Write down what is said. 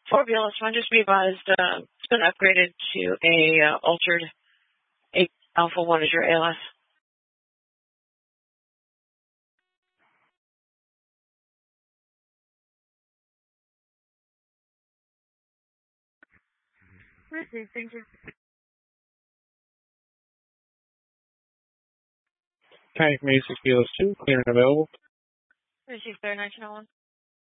For BLS one, just be advised, it's been upgraded to a altered 8 Alpha 1 as your ALS. Received, thank you. Tank Music BLS 2, clear and available. Received there, 1901.